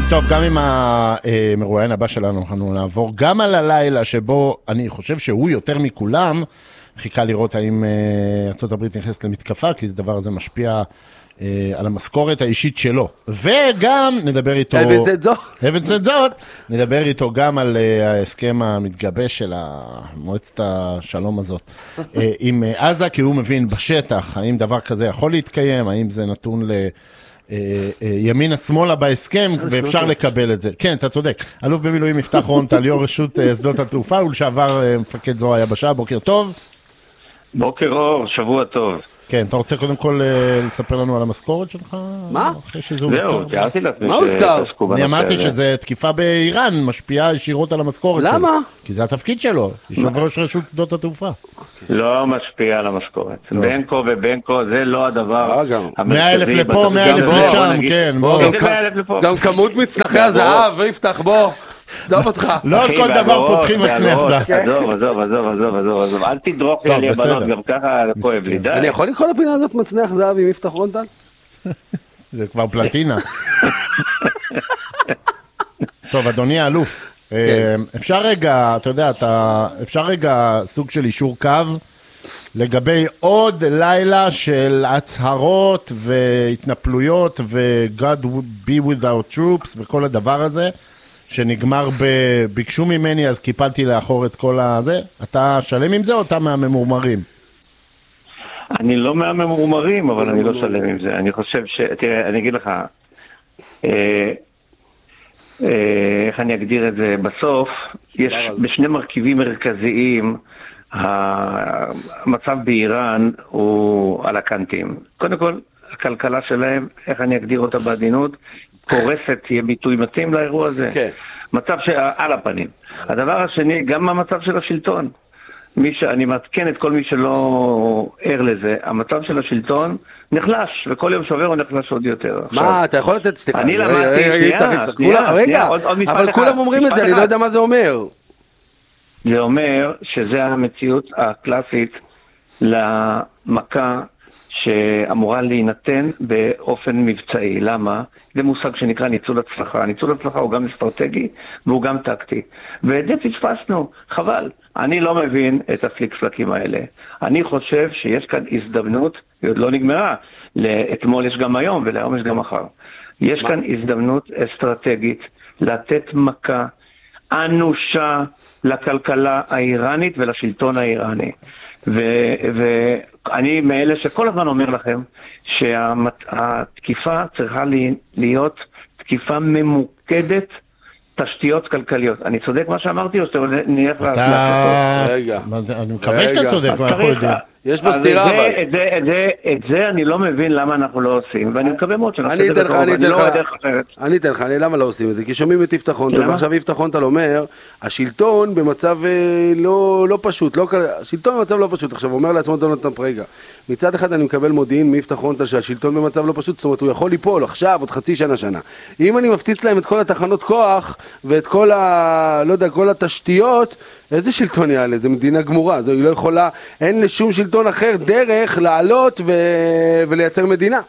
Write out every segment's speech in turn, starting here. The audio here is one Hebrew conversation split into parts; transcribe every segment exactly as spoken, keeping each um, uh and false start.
טוב, גם עם המרואיין הבא שלנו אנחנו נעבור גם על הלילה שבו אני חושב שהוא יותר מכולם חיכה לראות האם ארצות הברית נכנסת למתקפה, כי זה דבר הזה משפיע על המשכורת האישית שלו. וגם נדבר איתו... הבנת זאת? הבנת זאת? נדבר איתו גם על ההסכם המתגבש של מועצת השלום הזאת עם עזה, כי הוא מבין בשטח האם דבר כזה יכול להתקיים, האם זה נתון ל... ימינה שמאלה בהסכם, ואפשר לקבל את זה. כן, אתה צודק. אלוף במילואים יפתח רון-טל, יו"ר רשות שדות התעופה, ולשעבר מפקד זרוע היבשה. בוקר טוב. בוקר אור, שבוע טוב. כן, אתה רוצה קודם כל לספר לנו על המשכורת שלך? מה? זהו, תיארתי לעצמי. מה הוזכר? אני אמרתי שזה תקיפה באיראן, משפיעה ישירות על המשכורת שלו. למה? כי זה התפקיד שלו, יושב ראש רשות שדות התעופה. לא משפיע על המשכורת. בין כה ובין כה, זה לא הדבר המרכזי. מאה אלף לפה, מאה אלף לשם, כן. גם כמות מצנחי הזהב, יפתח בו. עזוב אותך. לא על כל דבר פותחים מצנח זהב. עזוב, עזוב, עזוב, עזוב, עזוב. אל תדרוך לי על יבנות, גם ככה כואב לי. די. אני יכול לקרוא לפינה הזאת מצנח זהב עם יפתח רון-טל? זה כבר פלטינה. טוב, אדוני האלוף, אפשר רגע, אתה יודע, אפשר רגע סוג של אישור קו לגבי עוד לילה של הצהרות והתנפלויות ו-God be with our troops וכל הדבר הזה, שנגמר ב... ביקשו ממני, אז קיפלתי לאחור את כל הזה. אתה שלם עם זה או אתה מהממורמרים? אני לא מהממורמרים, אבל אני לא שלם עם זה. אני חושב ש... תראה, אני אגיד לך, אה, אה, איך אני אגדיר את זה? בסוף, יש בשני מרכיבים מרכזיים, המצב באיראן הוא על הקנטים. קודם כל, הכלכלה שלהם, איך אני אגדיר אותה בעדינות, קורסת, תהיה ביטוי מתאים לאירוע הזה. כן. מצב שעל הפנים. הדבר השני, גם המצב של השלטון. מי ש... אני מתקן את כל מי שלא ער לזה. המצב של השלטון נחלש, וכל יום שעובר הוא נחלש עוד יותר. מה, אתה יכול לתת סליחה? אני למדתי, שנייה, רגע, אבל כולם אומרים את זה, אני לא יודע מה זה אומר. זה אומר שזה המציאות הקלאסית למכה שאמורה להינתן באופן מבצעי. למה? זה מושג שנקרא ניצול הצלחה. ניצול הצלחה הוא גם אסטרטגי והוא גם טקטי. ואת זה פספסנו. חבל. אני לא מבין את הפליקסלקים האלה. אני חושב שיש כאן הזדמנות, היא עוד לא נגמרה. לאתמול יש גם היום ולהיום יש גם מחר. יש כאן הזדמנות אסטרטגית לתת מכה אנושה לכלכלה האיראנית ולשלטון האיראני. ואני מאלה שכל הזמן אומר לכם שהתקיפה צריכה להיות תקיפה ממוקדת תשתיות כלכליות. אני צודק מה שאמרתי או שאתה נלך להחלטות? רגע, אני מקווה שאתה צודק, אנחנו יודעים. יש בסתירה אבל. את זה אני לא מבין למה אנחנו לא עושים, ואני מקווה מאוד שאנחנו אני אתן לך, אני אתן לך, אני אתן לך, אני למה לא עושים את זה? כי שומעים את יפתח רון-טל, ועכשיו יפתח רון-טל אומר, השלטון במצב לא פשוט, השלטון במצב לא פשוט, עכשיו אומר לעצמו דונלד טראמפ, רגע, מצד אחד אני מקבל מודיעין מיפתח רון-טל שהשלטון במצב לא פשוט, זאת אומרת הוא יכול ליפול עכשיו עוד חצי שנה שנה. אם אני מפציץ להם את כל התחנות כוח ואת כל ה... לא יודע, כל התשתיות, איזה שלטון יעלה? זה מדינה גמורה, זה לא יכולה, אין לשום שלטון אחר דרך לעלות ו... ולייצר מדינה.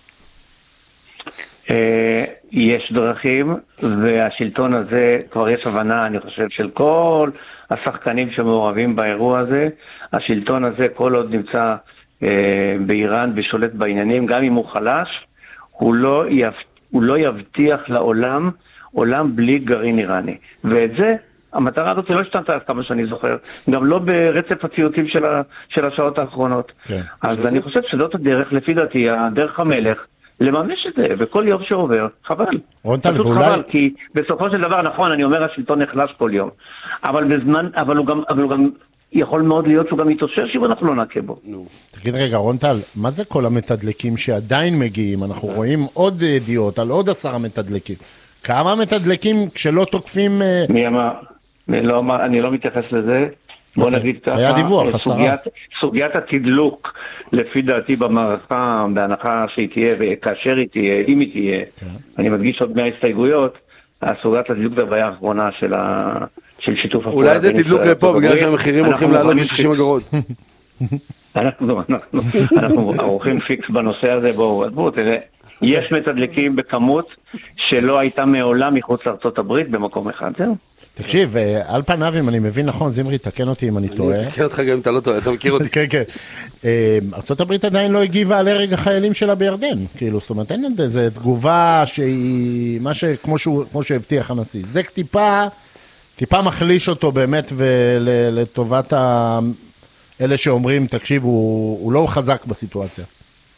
יש דרכים, והשלטון הזה, כבר יש הבנה, אני חושב, של כל השחקנים שמעורבים באירוע הזה. השלטון הזה, כל עוד נמצא באיראן ושולט בעניינים, גם אם הוא חלש, הוא לא, יבט... הוא לא יבטיח לעולם, עולם בלי גרעין איראני. ואת זה, המטרה הזאת לא השתנתה עד כמה שאני זוכר, גם לא ברצף הציוצים של, ה, של השעות האחרונות. כן. אז אני חושב שזאת הדרך, לפי דעתי, הדרך המלך, לממש את זה, וכל יום שעובר, חבל. פשוט ואולי... חבל, כי בסופו של דבר, נכון, אני אומר, השלטון נחלש כל יום. אבל בזמן, אבל הוא גם, אבל הוא גם יכול מאוד להיות שהוא גם יתאושש אם אנחנו לא נקה בו. תגיד רגע, רון-טל, מה זה כל המתדלקים שעדיין מגיעים? אנחנו רואים עוד ידיעות על עוד עשרה מתדלקים. כמה מתדלקים כשלא תוקפים... מי אמר? לא, אני לא מתייחס לזה. בוא נגיד ככה, היה דיווח, סוגיית, סוגיית התדלוק, לפי דעתי במערכה, בהנחה שהיא תהיה, וכאשר היא תהיה, אם היא תהיה, אני מדגיש עוד מההסתייגויות, הסוגיית התדלוק זה הבעיה האחרונה של, ה, של שיתוף הפעולה. אולי זה תדלוק לפה, בגלל שהמחירים הולכים לעלות ב-שישים אגורות. אנחנו, אנחנו, אנחנו עורכים פיקס בנושא הזה, בואו, בואו, תראה, יש מתדלקים בכמות שלא הייתה מעולם מחוץ לארצות הברית במקום אחד, זהו. תקשיב, על פניו, אם אני מבין נכון, זמרי, תקן אותי אם אני טועה. אני תקן אותך גם אם אתה לא טועה, אתה מכיר אותי. כן, כן. ארצות הברית עדיין לא הגיבה על הרג החיילים שלה בירדן. כאילו, זאת אומרת, אין איזו תגובה שהיא, מה שכמו שהבטיח הנשיא. זה טיפה, טיפה מחליש אותו באמת, ולטובת אלה שאומרים, תקשיב, הוא לא חזק בסיטואציה.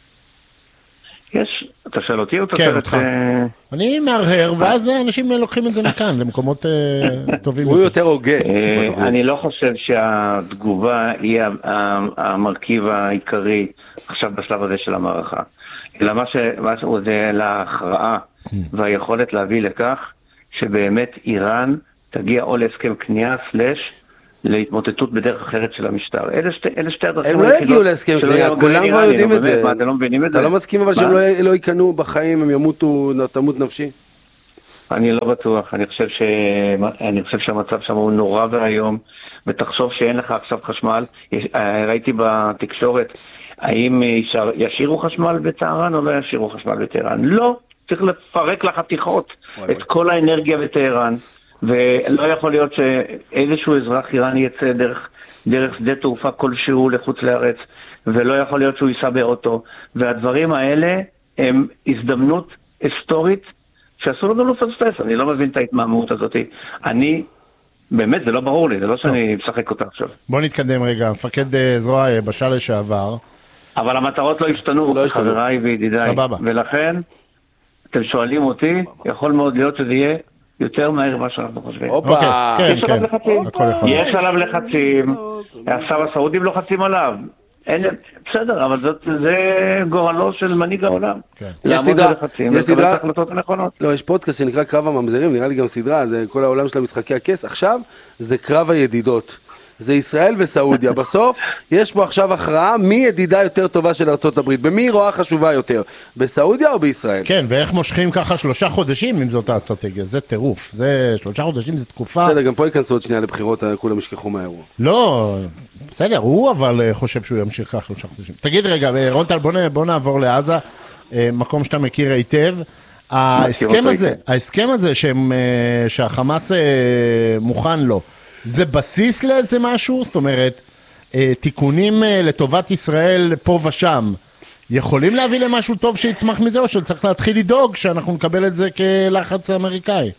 יש, אתה שואל אותי או אתה שואל אותך? אני מהרהר, ואז אנשים לוקחים את זה מכאן, למקומות טובים. הוא יותר הוגה. אני לא חושב שהתגובה היא המרכיב העיקרי עכשיו בשלב הזה של המערכה. אלא מה שזה להכרעה והיכולת להביא לכך שבאמת איראן תגיע או להסכם קנייה סלש להתמוטטות בדרך אחרת של המשטר. אלה שתי, אלה שתי הדרכים. הם לא יגיעו להסכם קנייה, כולם כבר יודעים את זה. מה, אתם לא מבינים את זה? אתה לא מסכים אבל שהם לא יקנו בחיים, הם ימותו, תמות נפשי? אני לא בטוח. אני חושב ש... אני חושב שהמצב שם הוא נורא והיום, ותחשוב שאין לך עכשיו חשמל. ראיתי בתקשורת, האם ישירו חשמל בטהרן או לא ישירו חשמל בטהרן? לא. צריך לפרק לחתיכות את כל האנרגיה בטהרן. ולא יכול להיות שאיזשהו אזרח איראני יצא דרך, דרך שדה תעופה כלשהו לחוץ לארץ, ולא יכול להיות שהוא ייסע באוטו, והדברים האלה הם הזדמנות היסטורית שאסור לנו לפספס. אני לא מבין את ההתמהמות הזאת. אני, באמת, זה לא ברור לי, זה לא שאני משחק אותה עכשיו. בוא נתקדם רגע, מפקד זרוע בשעה לשעבר. אבל המטרות לא השתנו, לא השתנו. חבריי וידידיי. סבבה. ולכן, אתם שואלים אותי, יכול מאוד להיות שזה יהיה יותר מהר מה שאנחנו חושבים. אוקיי, כן, כן. יש עליו לחצים, עכשיו הסעודים לוחצים עליו. בסדר, אבל זה גורלו של מנהיג העולם. לעמוד בלחצים ולקבל את ההחלטות הנכונות. לא, יש פודקאסט שנקרא קרב הממזרים, נראה לי גם סדרה, זה כל העולם של המשחקי הכס. עכשיו זה קרב הידידות. זה ישראל וסעודיה. בסוף יש פה עכשיו הכרעה מי ידידה יותר טובה של ארצות הברית. במי רואה חשובה יותר? בסעודיה או בישראל? כן, ואיך מושכים ככה שלושה חודשים אם זאת האסטרטגיה? זה טירוף. זה שלושה חודשים, זה תקופה... בסדר, גם פה ייכנסו עוד שנייה לבחירות, כולם ישכחו מהאירוע. לא, בסדר, הוא אבל חושב שהוא ימשיך כך שלושה חודשים. תגיד רגע, רונטל, בוא נעבור לעזה, מקום שאתה מכיר היטב. ההסכם הזה, ההסכם הזה שהחמאס מוכן לו, זה בסיס לאיזה משהו? זאת אומרת, תיקונים לטובת ישראל פה ושם, יכולים להביא למשהו טוב שיצמח מזה, או שצריך להתחיל לדאוג שאנחנו נקבל את זה כלחץ אמריקאי?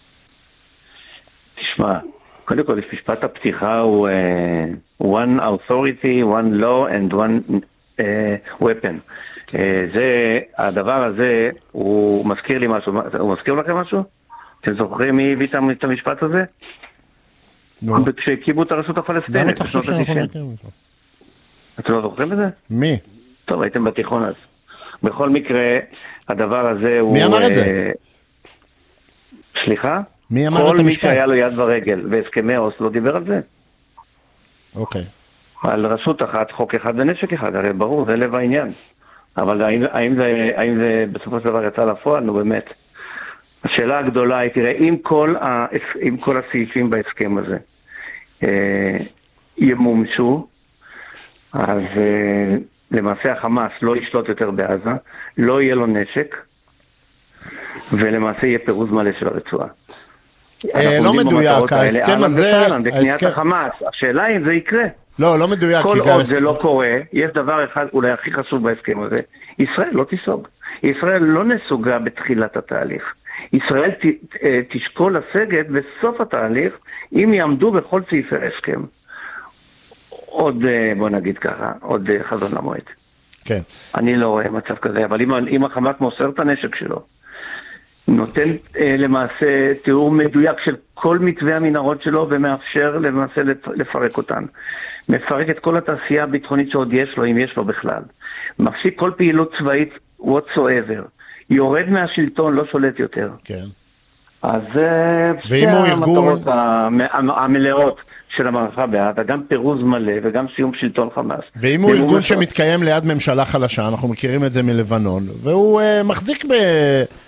תשמע, קודם כל, משפט הפתיחה הוא uh, one authority, one law and one uh, weapon. Uh, זה, הדבר הזה, הוא מזכיר לי משהו, הוא מזכיר לכם משהו? אתם זוכרים מי הביא את המשפט הזה? כשהקימו את הרשות הפלסטינית. למה אתה חושב שאנחנו מכירים אותו? אתם לא זוכרים את זה? מי? טוב, הייתם בתיכון אז. בכל מקרה, הדבר הזה הוא... מי אמר את זה? סליחה? מי אמר את המשפט? כל מי שהיה לו יד ורגל, והסכמי אוסלו דיבר על זה. אוקיי. על רשות אחת, חוק אחד ונשק אחד, הרי ברור, זה לב העניין. אבל האם, האם זה, האם זה בסופו של דבר יצא לפועל? נו באמת. השאלה הגדולה היא, תראה, אם כל, ה, אם כל הסעיפים בהסכם הזה אה, ימומשו, אז אה, למעשה החמאס לא ישלוט יותר בעזה, לא יהיה לו נשק, ולמעשה יהיה פירוז מלא של הרצועה. אה, לא מדויק, ההסכם הזה... בקניית החמאס, השאלה אם זה יקרה. לא, לא מדויק. כל עוד זה לא קורה, יש דבר אחד אולי הכי חשוב בהסכם הזה, ישראל לא תיסוג. ישראל לא נסוגה בתחילת התהליך. ישראל ת, תשקול לסגת בסוף התהליך, אם יעמדו בכל סעיפי ההסכם. עוד, בוא נגיד ככה, עוד חזון למועד. כן. אני לא רואה מצב כזה, אבל אם, אם החמאס מוסר את הנשק שלו, נותן אה, למעשה תיאור מדויק של כל מתווה המנהרות שלו, ומאפשר למעשה לפרק אותן. מפרק את כל התעשייה הביטחונית שעוד יש לו, אם יש לו בכלל. מפסיק כל פעילות צבאית whatsoever. יורד מהשלטון, לא שולט יותר. כן. אז זה המטרות המלאות של המערכה בעזה, גם פירוז מלא וגם סיום שלטון חמאס. ואם הוא ארגון שמתקיים ליד ממשלה חלשה, אנחנו מכירים את זה מלבנון, והוא מחזיק ב...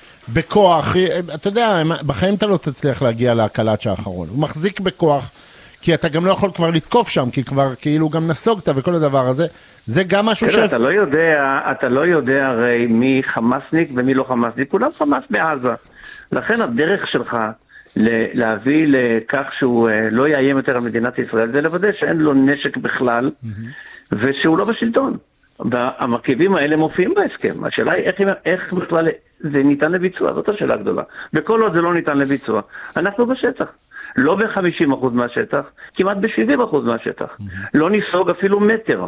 בכוח, אתה יודע, בחיים אתה לא תצליח להגיע להקלת שהאחרון. הוא מחזיק בכוח כי אתה גם לא יכול כבר לתקוף שם, כי כבר כאילו גם נסוגת וכל הדבר הזה, זה גם משהו ש... אתה לא יודע, אתה לא יודע הרי מי חמאסניק ומי לא חמאסניק, כולם חמאס בעזה. לכן הדרך שלך להביא לכך שהוא לא יאיים יותר על מדינת ישראל, זה לוודא שאין לו נשק בכלל, ושהוא לא בשלטון. והמרכיבים האלה מופיעים בהסכם. השאלה היא איך, איך בכלל זה ניתן לביצוע, זאת השאלה הגדולה. וכל עוד זה לא ניתן לביצוע, אנחנו בשטח. לא ב-חמישים אחוז מהשטח, כמעט ב-שבעים אחוז מהשטח. לא נסוג אפילו מטר.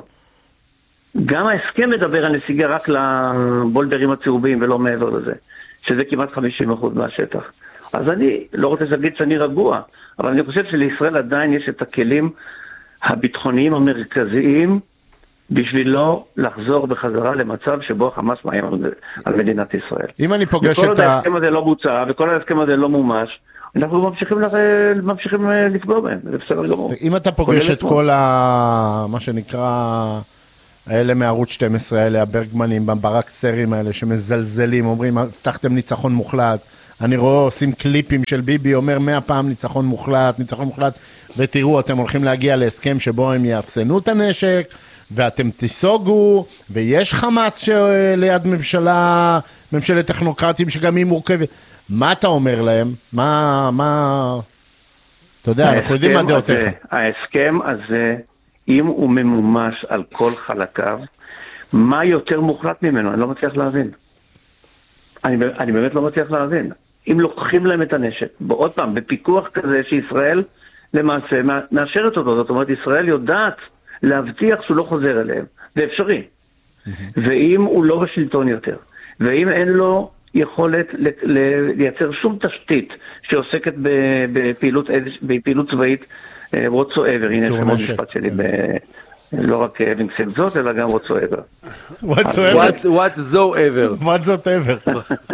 גם ההסכם מדבר על נסיגה רק לבולדרים הצהובים ולא מעבר לזה, שזה כמעט חמישים אחוז מהשטח. אז אני לא רוצה להגיד שאני רגוע, אבל אני חושב שלישראל עדיין יש את הכלים הביטחוניים המרכזיים, בשביל לא לחזור בחזרה למצב שבו חמאס מאיים על מדינת ישראל. אם אני פוגש את ה... וכל ההסכם הזה לא בוצע, וכל ההסכם הזה לא מומש, אנחנו ממשיכים, לח... ממשיכים לפגוע בהם, זה בסדר גמור. אם אתה פוגש את כל ה... מה שנקרא, האלה מערוץ שתים עשרה, האלה, הברגמנים, ברק סרים האלה, שמזלזלים, אומרים, הבטחתם ניצחון מוחלט, אני רואה, עושים קליפים של ביבי, אומר מאה פעם ניצחון מוחלט, ניצחון מוחלט, ותראו, אתם הולכים להגיע להסכם שבו הם יאפסנו את הנשק, ואתם תיסוגו, ויש חמאס שליד ממשלה, ממשלת טכנוקרטים שגם היא מורכבת. מה אתה אומר להם? מה, מה... אתה יודע, אנחנו יודעים מה דעותיך. ההסכם הזה, אם הוא ממומש על כל חלקיו, מה יותר מוחלט ממנו? אני לא מצליח להבין. אני, אני באמת לא מצליח להבין. אם לוקחים להם את הנשק, עוד פעם, בפיקוח כזה שישראל למעשה מאשרת אותו, זאת אומרת, ישראל יודעת להבטיח שהוא לא חוזר אליהם. זה אפשרי. ואם הוא לא בשלטון יותר, ואם אין לו יכולת לייצר שום תשתית שעוסקת בפעילות, בפעילות צבאית, whatsoever, הנה זה המשפט שלי, לא רק וינקסנזות, אלא גם whatsoever. whatsoever? whatsoever. whatsoever.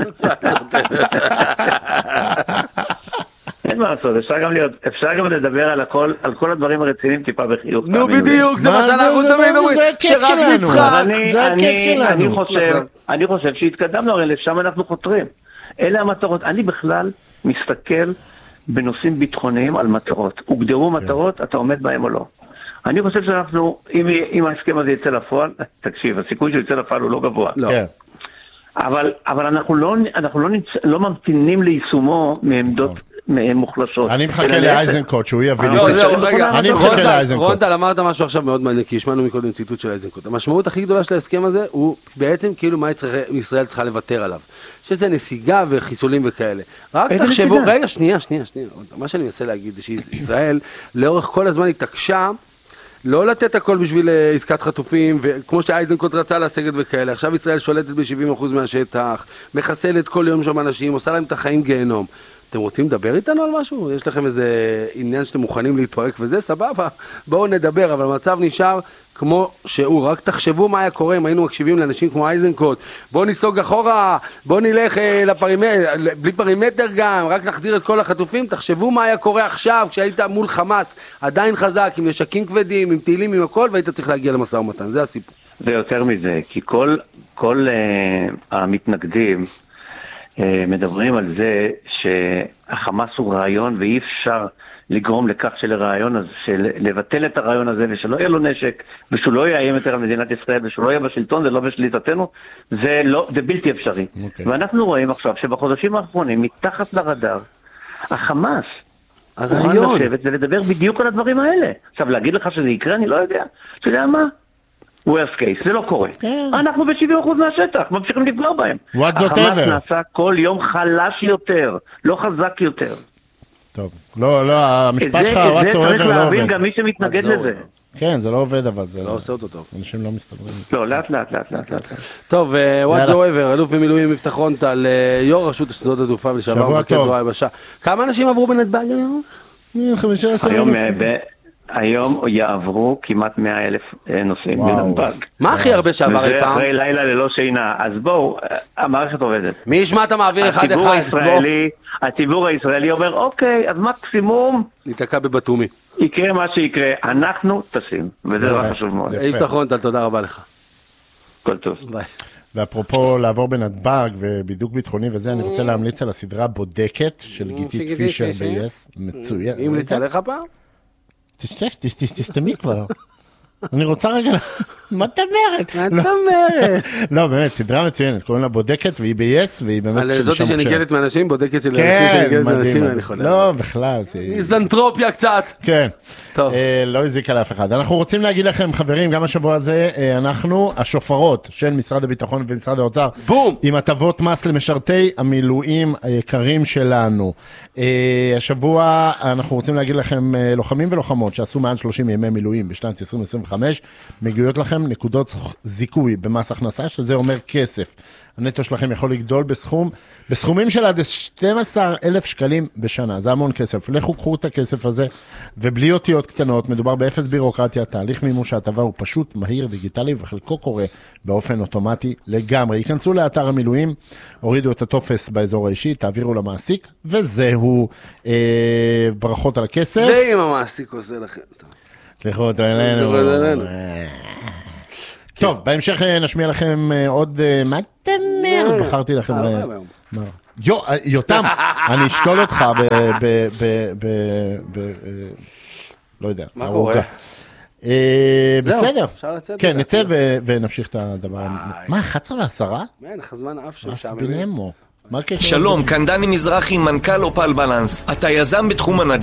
אין מה לעשות, אפשר גם, להיות, אפשר גם לדבר על, הכל, על כל הדברים הרציניים טיפה בחיוך. נו בדיוק, זה מה שאנחנו תמיד אומרים, שרק נצחק, זה הכיף שלנו. אני חושב, אני חושב שהתקדמנו, הרי לשם אנחנו חותרים. אלה המטרות, אני בכלל מסתכל בנושאים ביטחוניים על מטרות. הוגדרו מטרות, אתה עומד בהם או לא. אני חושב שאנחנו, אם, אם ההסכם הזה יצא לפועל, תקשיב, הסיכוי שהוא יצא לפועל הוא לא גבוה. לא. אבל, אבל אנחנו לא, אנחנו לא, נצ... לא ממתינים ליישומו מעמדות מוחלשות. אני מחכה לאייזנקוט, שהוא יביא לי. לא, זהו, רגע, אני מחכה לאייזנקוט. רונטל, אמרת משהו עכשיו מאוד מעניין, כי השמענו מקודם ציטוט של אייזנקוט. המשמעות הכי גדולה של ההסכם הזה, הוא בעצם כאילו מה ישראל צריכה לוותר עליו. שזה נסיגה וחיסולים וכאלה. רק תחשבו, רגע, שנייה, שנייה, שנייה. מה שאני מנסה להגיד, זה שישראל לאורך כל הזמן התעקשה, לא לתת הכל בשביל עסקת חטופים, וכמו שאייזנקוט רצה להשגת וכאלה, עכשיו ישראל שולטת ב-שבעים אחוז מהשטח, מחסלת כל יום שם אנשים, עושה להם את החיים גיהנום. אתם רוצים לדבר איתנו על משהו? יש לכם איזה עניין שאתם מוכנים להתפרק וזה? סבבה, בואו נדבר, אבל המצב נשאר כמו שהוא. רק תחשבו מה היה קורה אם היינו מקשיבים לאנשים כמו אייזנקוט. בואו ניסוג אחורה, בואו נלך לפרימטר, בלי פרימטר גם, רק נחזיר את כל החטופים. תחשבו מה היה קורה עכשיו כשהיית מול חמאס, עדיין חזק, עם נשקים כבדים, עם תהילים, עם הכל, והיית צריך להגיע למשא ומתן. זה הסיפור. זה יותר מזה, כי כל, כל uh, המתנגדים מדברים על זה שהחמאס הוא רעיון ואי אפשר לגרום לכך שלרעיון הזה, של לבטל את הרעיון הזה ושלא יהיה לו נשק ושהוא לא יאיים יותר על מדינת ישראל ושהוא לא יהיה בשלטון, זה לא בשליטתנו, זה, לא, זה בלתי אפשרי. Okay. ואנחנו רואים עכשיו שבחודשים האחרונים מתחת לרדאר החמאס הרעיון לשבת ולדבר בדיוק על הדברים האלה. עכשיו להגיד לך שזה יקרה אני לא יודע, אתה יודע מה? worst case, זה לא קורה. אנחנו ב-שבעים אחוז מהשטח, ממשיכים לפגוע בהם. החמאס נעשה כל יום חלש יותר, לא חזק יותר. טוב, לא, לא, המשפט שלך, whatsoever לא עובד. זה צריך להבין גם מי שמתנגד לזה. כן, זה לא עובד, אבל זה לא עושה אותו טוב. אנשים לא מסתדרים. לא, לאט, לאט, לאט, לאט, לאט. טוב, whatsoever, אלוף במילואים יפתח רונטל, יו"ר רשות שדות התעופה לשעבר מפקד זרוע היבשה. כמה אנשים עברו בנתב"ג היום? חמישה עשר אלף. היום יעברו כמעט מאה אלף נוסעים בנתב"ג. מה הכי הרבה שעבר אי פעם? אחרי לילה ללא שינה. אז בואו, המערכת עובדת. מי ישמע אתה מעביר אחד אחד? הציבור הישראלי אומר, אוקיי, אז מקסימום ניתקע בבטומי. יקרה מה שיקרה, אנחנו טסים, וזה דבר חשוב מאוד. יפתח רונטל, תודה רבה לך. כל טוב. ביי. ואפרופו לעבור בנתב"ג ובידוק ביטחוני וזה, אני רוצה להמליץ על הסדרה בודקת של גיתית פישר ב-יס. מצוין. היא המליצה לך פעם? תשתף, תסתמי כבר. אני רוצה רגע, מה את אומרת? מה את אומרת? לא, באמת, סדרה מצוינת, קוראים לה בודקת, והיא ב-yes, והיא באמת של שם זאתי שניגדת מאנשים, בודקת של כן, אנשים שניגדת מאנשים, מדהים, אני חולה. לא, בכלל. זה- מיזנטרופיה קצת. כן. טוב. אה, לא הזיקה לאף אחד. אנחנו רוצים להגיד לכם, חברים, גם השבוע הזה, אה, אנחנו, השופרות של משרד הביטחון ומשרד האוצר, בום! עם הטבות מס למשרתי המילואים היקרים שלנו. אה, השבוע אנחנו רוצים להגיד לכם, אה, לוחמים ולוחמות שעשו מעל שלושים ימי מילואים בשנת עשרים עשרים וחמש, מגיעות לכם נקודות זיכוי במס הכנסה, שזה אומר כסף. הנטו שלכם יכול לגדול בסכום, בסכומים של עד שנים עשר אלף שקלים בשנה. זה המון כסף. לכו קחו את הכסף הזה, ובלי אותיות קטנות, מדובר באפס בירוקרטיה, תהליך מימוש ההטבה הוא פשוט, מהיר, דיגיטלי, וחלקו קורה באופן אוטומטי לגמרי. ייכנסו לאתר המילואים, הורידו את הטופס באזור האישי, תעבירו למעסיק, וזהו. אה, ברכות על הכסף. ואם המעסיק עושה לכם, סתם. סליחו אותו אלינו. טוב, בהמשך נשמיע לכם עוד, מה אתם אומר? בחרתי לכם, יותם, אני אשתול אותך ב... לא יודע. מה קורה? בסדר. אפשר לצאת? כן, נצא ונמשיך את הדבר. מה, אחת עשרה ועשרה? אין, לך זמן אף של שם. אסבינמו. שלום, כאן דני מזרחי, מנכ"ל אופל בלנס. אתה יזם בתחום הנדל"ן.